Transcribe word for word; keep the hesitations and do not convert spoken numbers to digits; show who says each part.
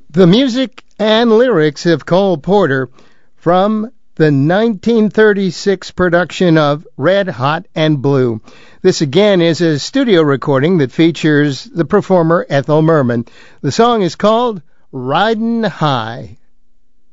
Speaker 1: The music and lyrics of Cole Porter from the nineteen thirty-six production of Red Hot and Blue. This again is a studio recording that features the performer Ethel Merman. The song is called Ridin' High.